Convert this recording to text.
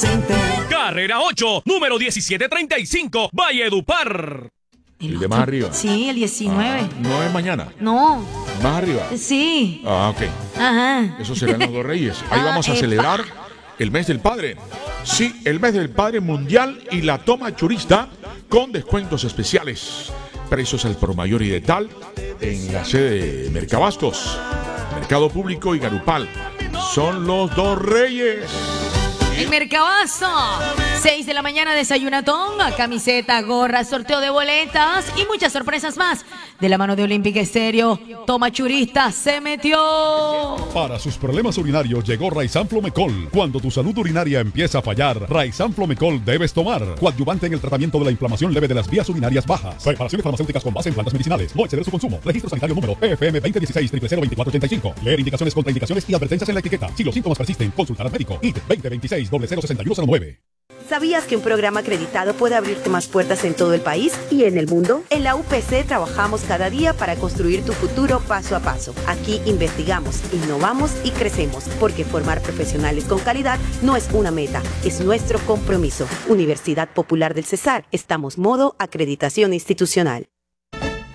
Center. Carrera 8, número 1735, Valledupar. ¿El de más arriba? Sí, el 19. No es mañana. No. Más arriba. Sí. Ok. Ajá. Esos serán los dos reyes. Ahí vamos a celebrar el mes del padre. Sí, el mes del padre mundial y la toma churista con descuentos especiales. Precios al por mayor y de tal en la sede de Mercabastos, Mercado Público y Garupal. Son los dos reyes. El Mercabazo. 6 de la mañana, desayunatón, camiseta, gorra, sorteo de boletas y muchas sorpresas más. De la mano de Olímpica Estéreo, toma churista se metió. Para sus problemas urinarios llegó Raizan Flomecol. Cuando tu salud urinaria empieza a fallar, Raizan Flomecol debes tomar. Coadyuvante en el tratamiento de la inflamación leve de las vías urinarias bajas. Preparaciones farmacéuticas con base en plantas medicinales. No exceder su consumo. Registro sanitario número PFM 2016-002485. Leer indicaciones, contraindicaciones y advertencias en la etiqueta. Si los síntomas persisten, consultar al médico. IT 2026-006109. ¿Sabías que un programa acreditado puede abrirte más puertas en todo el país y en el mundo? En la UPC trabajamos cada día para construir tu futuro paso a paso. Aquí investigamos, innovamos y crecemos, porque formar profesionales con calidad no es una meta, es nuestro compromiso. Universidad Popular del Cesar, estamos modo acreditación institucional.